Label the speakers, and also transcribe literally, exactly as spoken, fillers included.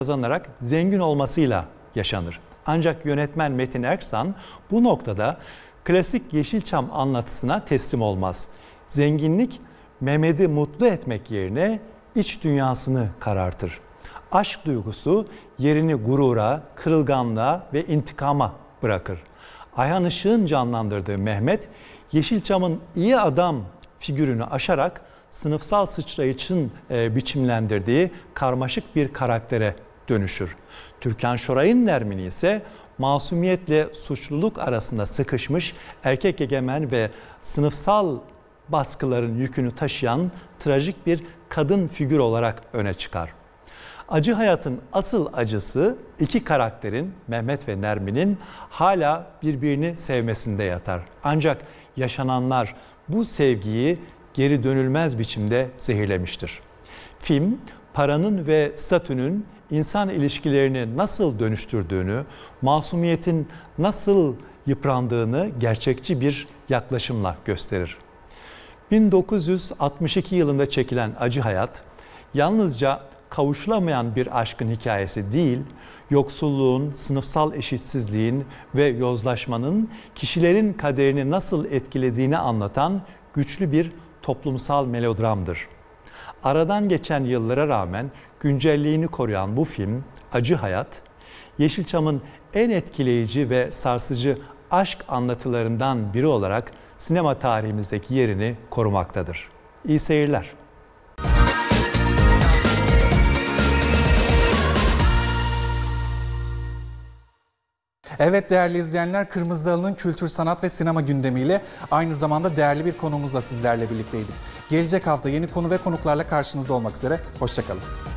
Speaker 1: kazanarak zengin olmasıyla yaşanır. Ancak yönetmen Metin Erksan bu noktada klasik Yeşilçam anlatısına teslim olmaz. Zenginlik Mehmet'i mutlu etmek yerine iç dünyasını karartır. Aşk duygusu yerini gurura, kırılganlığa ve intikama bırakır. Ayhan Işık'ın canlandırdığı Mehmet, Yeşilçam'ın iyi adam figürünü aşarak sınıfsal sıçrayışın e, biçimlendirdiği karmaşık bir karaktere dönüşür. Türkan Şoray'ın Nermin'i ise masumiyetle suçluluk arasında sıkışmış, erkek egemen ve sınıfsal baskıların yükünü taşıyan trajik bir kadın figür olarak öne çıkar. Acı hayatın asıl acısı iki karakterin, Mehmet ve Nermin'in hala birbirini sevmesinde yatar. Ancak yaşananlar bu sevgiyi geri dönülmez biçimde zehirlemiştir. Film, paranın ve statünün insan ilişkilerini nasıl dönüştürdüğünü, masumiyetin nasıl yıprandığını gerçekçi bir yaklaşımla gösterir. bin dokuz yüz altmış iki yılında çekilen Acı Hayat, yalnızca kavuşulamayan bir aşkın hikayesi değil, yoksulluğun, sınıfsal eşitsizliğin ve yozlaşmanın kişilerin kaderini nasıl etkilediğini anlatan güçlü bir toplumsal melodramdır. Aradan geçen yıllara rağmen güncelliğini koruyan bu film, Acı Hayat, Yeşilçam'ın en etkileyici ve sarsıcı aşk anlatılarından biri olarak sinema tarihimizdeki yerini korumaktadır. İyi seyirler.
Speaker 2: Evet değerli izleyenler, Kırmızı Halı'nın kültür, sanat ve sinema gündemiyle aynı zamanda değerli bir konuğumuzla sizlerle birlikteydik. Gelecek hafta yeni konu ve konuklarla karşınızda olmak üzere. Hoşça kalın.